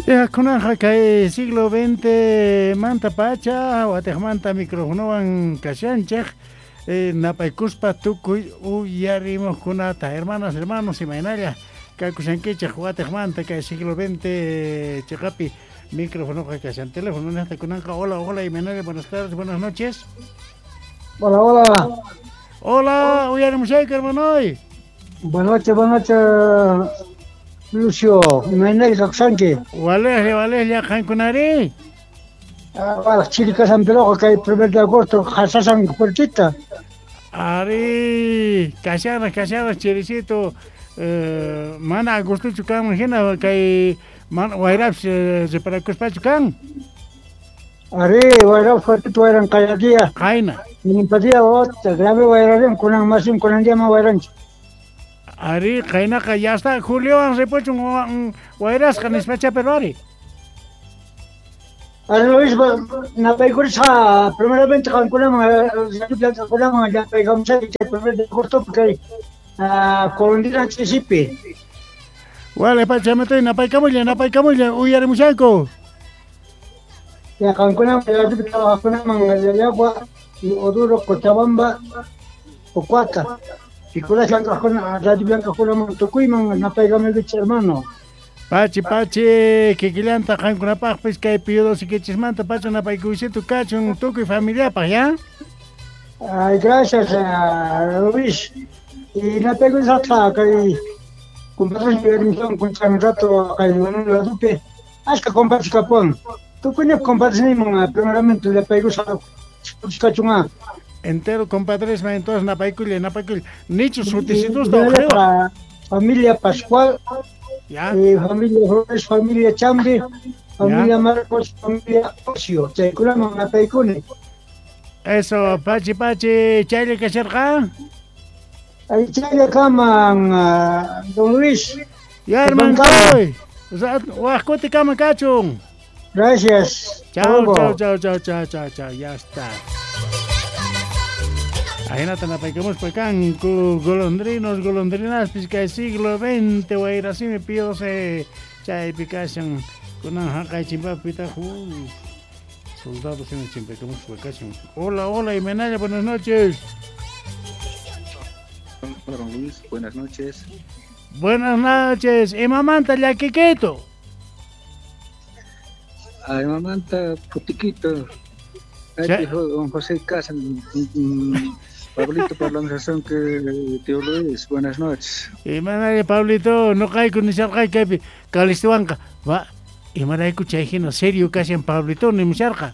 Ya kunanja kay siglo XX manta pacha watejmanta micrófonowan kashanchej napaykuspa tukuy uyarimos kunata hermanos imaynalla kakushankichej watejmanta kay siglo XX chaqapi micrófonoqa kashan teléfono nesta kunanqa hola imaynalla buenas tardes, buenas noches. Hola, uyarimushayka hermanoy. Buenas noches, Lucio, Imaynay Roxanque. Vale, ya jankunari. Chilica San Pedro, que el 1 de agosto, Hasasan Puertita. Ari, cachara, chiricito. Mana agosto chukan, imagina, que man, wairap se para cuspa chukan. Ari, wairap Puertito eran calladía. Jaina. Nimpatia, otra, grave wairarían, con un más con un día más wairancho. Ari, Jaina, que ya está. Julio, han repuesto un guairas con especha peruari. Ari, Luis, na peigursa, primeramente, con una ya pegamos el 1 de agosto, porque Colondina Chisipi. Vale, pachamete, na paicamulla, uyarimuchanco. Ya, con una de agua, Oduro, Cochabamba, Ocuaca. Y con la blanca con la montocuiman, no pegame el hermano. Pachi, que quilanta, con la paz, pesca y pido si que chismanta, pacho, na paicuise tu cacho, un toco y familia, pa' allá. Ay, gracias, Luis. Y no pego esa taca y compartes mi remisión con San Rato, que no la dupe. Haz que compartes capón. Tú puedes compartir, primeramente, le pego esa cachunga. Entero, compadres, entonces, napaiculle. Nichos, suticitos, no creo. Familia Pascual, ¿Ya? Familia Flores, familia Chambi, familia Marcos, familia Ocio. Se curamos napaicune. Eso, pachi, chayle que cerca. Ahí chayle caman, don Luis. Ya, hermano, o sea, huascote cama cachón. Gracias. Chao, ya está. Ahí no te la pegamos por acá, golondrinas, pizca del siglo XX, o ir así me pido se chay picación con una jaca y chimpapita, soldados en el chimpecamos por acá. Hola, Imaynalla, buenas noches. Hola, don Luis, buenas noches. Buenas noches, mamanta ya quiqueto. Ay, mamanta, putiquito. Ahí dijo don José Casa, Pablito, por la organización que tío Luis, buenas noches. Imaynalla, Pablito, no cae con esa cae que calistuanca. Va, Imaynalla cuchajino, serio casi en Pablito, ni musarca.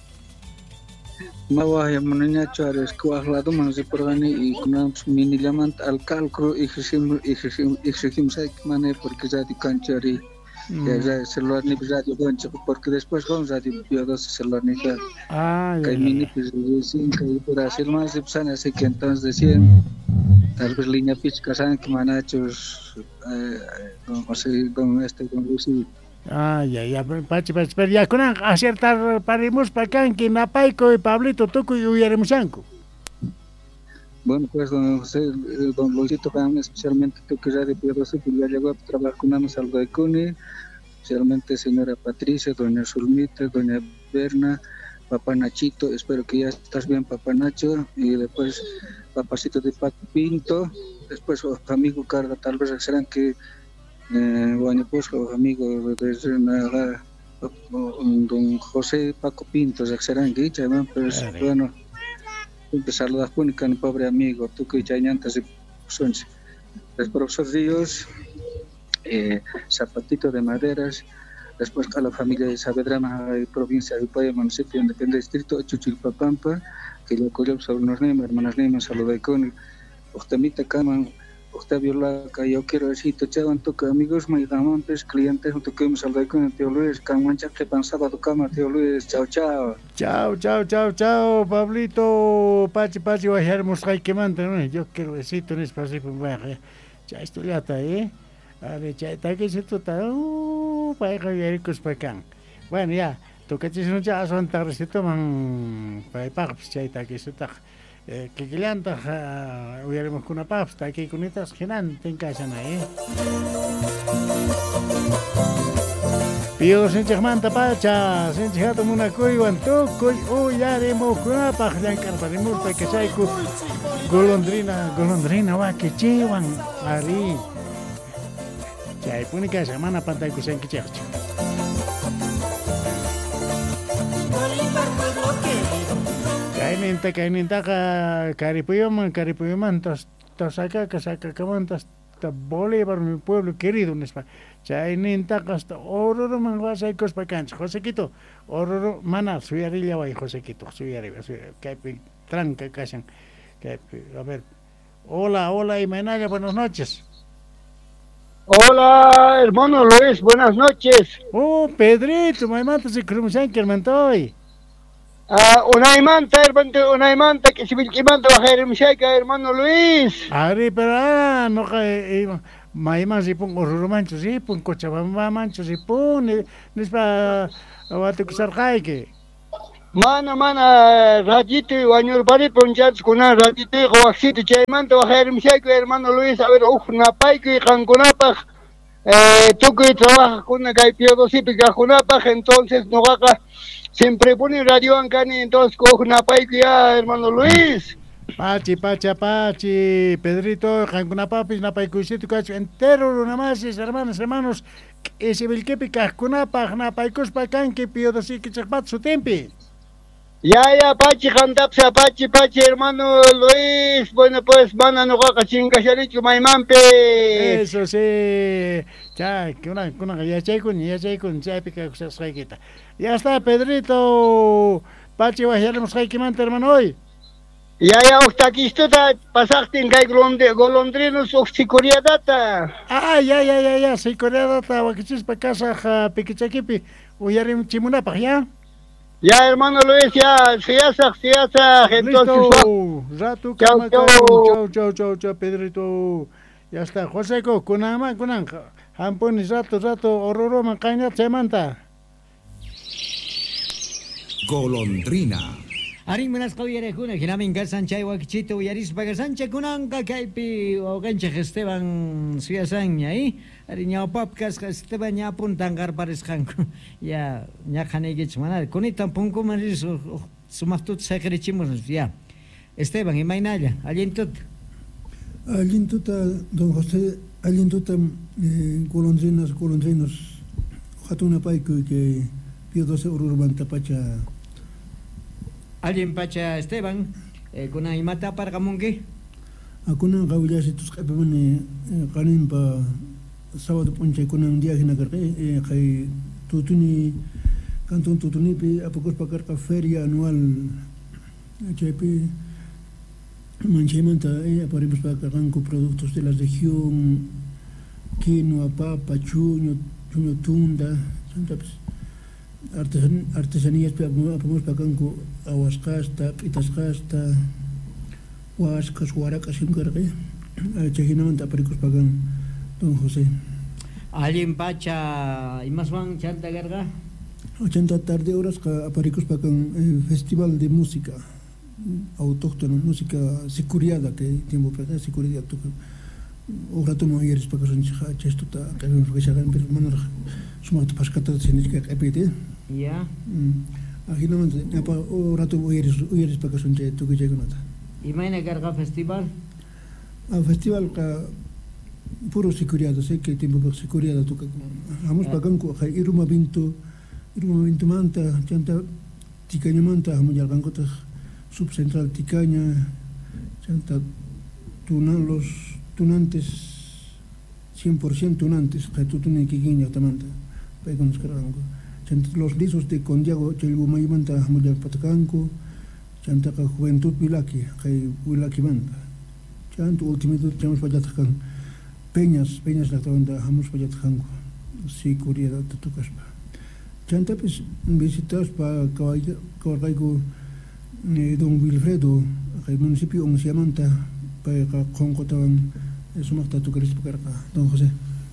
Mawah yang menanyacho ares kuahlado manzi porgani y kuna mini lamant al calcro y exigim sai mane porque ya di canchari. Ya celular ni radio gancho porque después con ya di biodos celular ni que hay mini pues sin que por hacer más de así que entonces decían tal vez línea pitch casan que manachos con Lucy. Ya, pachi, pero ya con acertar parimos para acá que Napaico y Pablito Toco y Uyarimuchanco. Bueno, pues don José, don Luisito, especialmente tú que ya de Piedroso, que ya llegó a trabajar con nosotros algo de Cuni, especialmente señora Patricia, doña Zulmita, doña Berna, papá Nachito, espero que ya estás bien, papá Nacho, y después papacito de Paco Pinto, después amigo Carla, tal vez serán que bueno, pues amigo de don José Paco Pinto, serán que pues bueno, empezar las púnicas, mi pobre amigo, tú que ya ñantas y sonse. El profesor Ríos, Zapatito de Maderas, después a la familia de Saavedra, provincia de Paya, municipio independiente distrito, Chuchilpapampa, que lo acogió sobre los nemas, hermanas nemas, saludé con Octamita Caman, Octavio Laca, yo quiero decir, tochaban toca amigos, me llaman pues clientes, que me saludé con el tío Luis, Camancha que pensaba tu cama, tío Luis, chao. Chao, Pablito, pachi, voy a dejar mostrar que mandan, yo quiero decir, un espacio para ya estoy ya está, a ver, ya está que se está, para que cos para acá. Bueno, ya, toca que se ya son tardes, se toman, para pues ya está que se está. Que llanta hubiéramos con una paz, está aquí con estas gigantes en casa, Pio sinchik manta pacha, sinchik hato muna kuywan tukuy uyarimo kunapaj llankarparimur paikachayku golondrina wakichiwan ari. Chaypuni kasha mana pantaykusankichaqchu. Kaynintaqa karipuyuman tasakamantas Bolívar, mi pueblo querido, chaynintaqa hasta ororoman wasaykuspa kanchik. Josequito, ororo mana suyarilla way Josequito, suyariba, kaypi tranca kashan. Kaypi, a ver. Hola, Imaynalla, buenas noches. Hola, hermano Luis, buenas noches. Oh, Pedrito, maymanta si krumusanki hermantoy. Unaymanta que si vilquimanta bajar mishayka, hermano Luis. Ari, pero no mayman sipun ororomancho sipun Cochabamba mancho sipun nispa watukusarqayki. Mana ratito wañurpari ponchats kunan ratito qawaksito chaymanta bajar mishayka, hermano Luis. A ver, napayku qankunapaq tukuy trabajaqkuna kay Piodosipi kaqkunapaq, entonces noqaqa siempre pone radio ancani, entonces napayku ya, hermano Luis. Pachi, Pedrito, Jankunapapis, Napaykuisito, Cacho, entero, nomás, hermanos, ese Vilkepi, Cascunapa, Napaykuspa, Canque, Piodosipi, Chakpat, su tempi. Ya, Pachi, Jantapsa, Pachi, hermano Luis. Bueno, pues, mana no caca chingasharichu, maimampe. Eso sí. Ya, que una ya chaykun, chaypica, saykita. Ya está, Pedrito. Pachi, vajaremos jaykimanta, hermano, hoy. Ya, ustakistuta, pasaktin kay golondrinos uxikuriadata. Ya, sikuriadata, wakichispa casa, piquichakipi, uyarim chimunapaj, ya. Ya, hermano Luis, ya, siyasak, entonces. Listo, rato, chau, Pedrito. Ya está, Joseco, kunan, hamponi rato, ororoman, caña, semanta. Golondrina. Arin menas kawiyare kuna kinamin gasan chay wakichito yaris bagasan chay kunanka kaypi ogancha Esteban suyasan ñay ari ñaw papkas Esteban ña puntan garpares kanku ya ña khanegich manar kunitan punku maris sumahtut sekrichimos ya Esteban imaynalla allintuta don José allintuta golondrinos hatuna payku que pio 12 ururmanta pacha Alguien pacha Esteban, kuna imata para kamungi. Kuna kawiyasi tus kapemane kanin pa sábado ponche kuna un día hinakarke kay tutuni kanton tutuni pe apokos pakar ka feria anual chepe manchemanta aparimos para con productos de la región quinoa, papa, chuño tunda, artesanías podemos pagan con aguascasta, pitascasta, huascas, huaracas, incargue, chejinamanta pericos pagan don José. Alguien pacha y más van chanta garga. 80 tarde horas que aparicos pagan festival de música autóctona, música sicuriada que tiempo para sicuriada tu o rato mo yeres para son chesto ta que me fue chagan pero manor suma tu pascata sinica repite. Ya. Aquí no me pa o rato mo yeres para son chesto que llega nota. Y mañana carga festival. A festival ka puro sicuriada, sé que tiempo para sicuriada tu que vamos pagan ko hay iruma bintu manta chanta ticaña manta mo ya gango subcentral ticaña chanta los tunantes 100% tunantes que tú tienes que guiñar tamanta para con escarango chanta los lisos de Condiago chelgo maymanta mo ya patacanco chanta ka juventud pilaki que pilaki manta chanta último chamos para atacar peñas la tabanda vamos para atacar sí curiosidad tu caspa chanta pues visitas para caballo don Wilfredo el municipio donde se llama para concotaban eso más tu querés para don José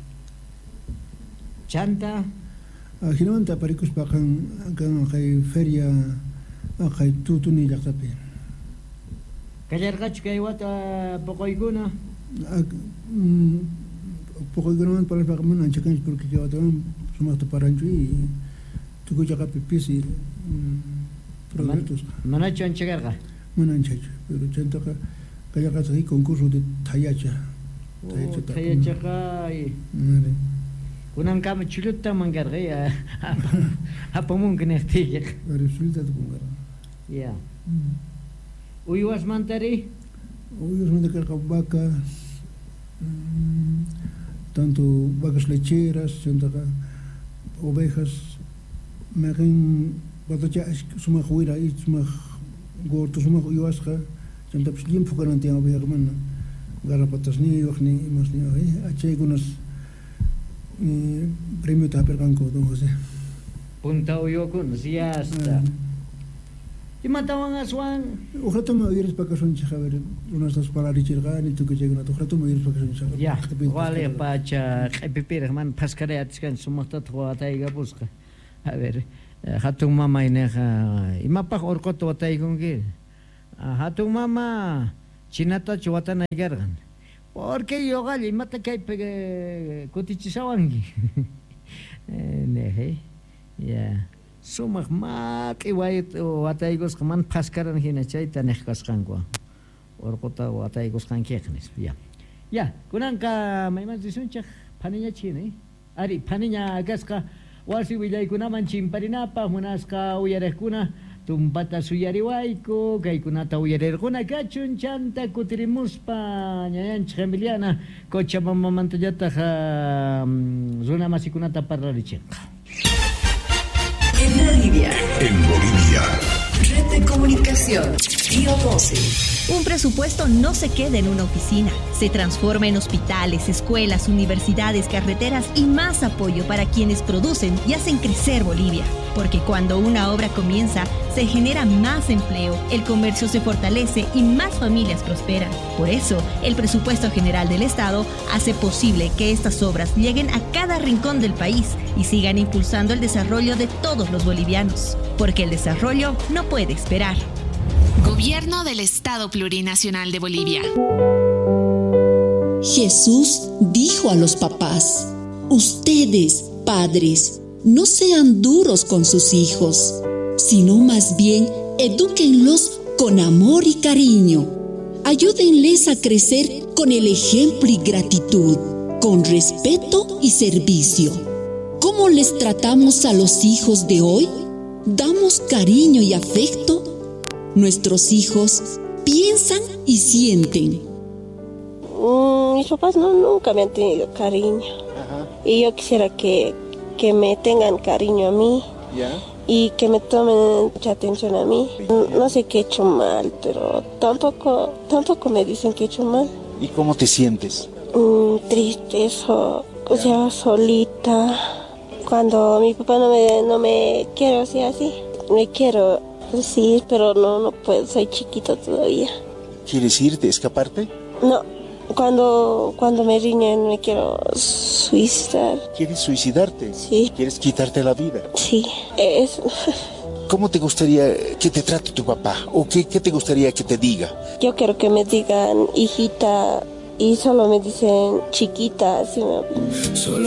chanta ginamanta paricos para kan hay feria hay tutu ni yaktape kallargach kay wata pokoyguna pokoyguna para para mun anchakan porque que watan sumaqta paranchu y tukuchaqapi pisi productos. Manachu anchagarqa. Mananchachu, pero chantaqa kallaqasaqi concurso de tayacha. Tayachaqa kunan kama chuluta mangarqa apamunkinaqtiyaq. Resulta tukungarqa. Ya. Uywas mantari? Uywas mantakarqa vacas, tanto vacas lecheras, chantaqa ovejas, maqin batacha sumaq wira y sumaq gordo sumaq uywasqa, chantapish limphu kanantiyan ovejarmana. Garrapatas ni imas ni achaykunas premio taperqanku don José. Punta uywakunas ya hasta. Imatawan aswan? Uqratama uyariz pakashunchik, a ver, unas dos pararichirqani tukuchaykunata uqratama uyariz pakashunchik. Ya, wale pacha q'ipipiraq man paskarayachkan sumaqtata wataygapusqa. A ver, hatun mama ineqa imapaq urquta wataykunki? Hatun mama chinatachu watanaykarqan. Porque yoqalla imata kaypi kutichisawanki. Neje, ya. Sumaq maq'i wataygusqa man paskaran hina chayta niqkasqanku. Urquta wataygusqankiqa nispa, ya. Ya, kunanqa mayman risunchaq phaniñachini. Ari, phaniña kasqa wasi willaykunaman chimparinapaq munasqa uyariqkuna tumpata suyariwayku, kaykunata uyarirquna kachun chanta kutirimuspa ñayanchik Emiliana Cochabamamantullataq runa masikunata parlarichinqa. En Bolivia. Red de comunicación. Tío Voce. Un presupuesto no se queda en una oficina. Se transforma en hospitales, escuelas, universidades, carreteras y más apoyo para quienes producen y hacen crecer Bolivia. Porque cuando una obra comienza, se genera más empleo, el comercio se fortalece y más familias prosperan. Por eso, el presupuesto general del Estado hace posible que estas obras lleguen a cada rincón del país y sigan impulsando el desarrollo de todos los bolivianos. Porque el desarrollo no puede esperar. Gobierno del Estado Plurinacional de Bolivia. Jesús dijo a los papás: ustedes, padres, no sean duros con sus hijos, sino más bien edúquenlos con amor y cariño. Ayúdenles a crecer con el ejemplo y gratitud, con respeto y servicio. ¿Cómo les tratamos a los hijos de hoy? ¿Damos cariño y afecto? Nuestros hijos piensan y sienten. Mis papás nunca me han tenido cariño. Ajá. Y yo quisiera que me tengan cariño a mí. ¿Ya? Y que me tomen mucha atención a mí. No sé qué he hecho mal, pero tampoco me dicen que he hecho mal. ¿Y cómo te sientes? Triste, solita. Cuando mi papá no me quiere así, me quiero sí, pero no puedo, soy chiquito todavía. ¿Quieres irte, escaparte? No, cuando me riñen me quiero suicidar. ¿Quieres suicidarte? Sí. ¿Quieres quitarte la vida? Sí, eso. ¿Cómo te gustaría que te trate tu papá? ¿O qué te gustaría que te diga? Yo quiero que me digan hijita y solo me dicen chiquita. Así me...